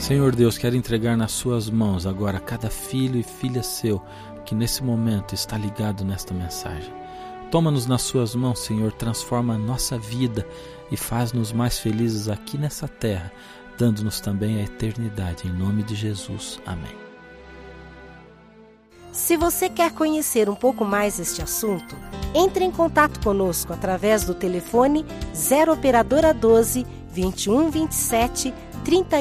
Senhor Deus, quero entregar nas suas mãos agora cada filho e filha seu que nesse momento está ligado nesta mensagem. Toma-nos nas suas mãos, Senhor, transforma a nossa vida e faz-nos mais felizes aqui nessa terra, dando-nos também a eternidade. Em nome de Jesus. Amém. Se você quer conhecer um pouco mais este assunto, entre em contato conosco através do telefone 0 operadora 12 21 27 31.